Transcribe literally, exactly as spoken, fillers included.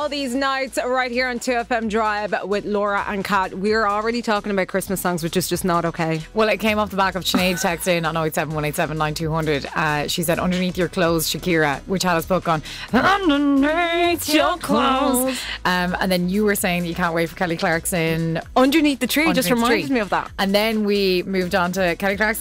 all these nights right here on two F M Drive with Laura and Kat. We're already talking about Christmas songs, which is just not okay. Well, it came off the back of Sinead text in on oh eight seven, one eight seven, nine two hundred. Uh, she said, underneath your clothes, Shakira, which had us both gone, underneath your clothes. Um, and then you were saying that you can't wait for Kelly Clarkson. Underneath the tree, Underneath just the reminded tree. me of that. And then we moved on to Kelly Clarkson